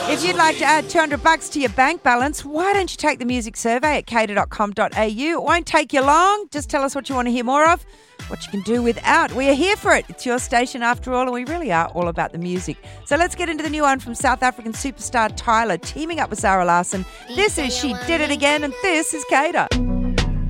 If you'd like to add $200 to your bank balance, why don't you take the music survey at cater.com.au? It won't take you long. Just tell us what you want to hear more of, what you can do without. We are here for it. It's your station after all, and we really are all about the music. So let's get into the new one from South African superstar Tyler, teaming up with Zara Larsson. This is She Did It Again, and this is Cater.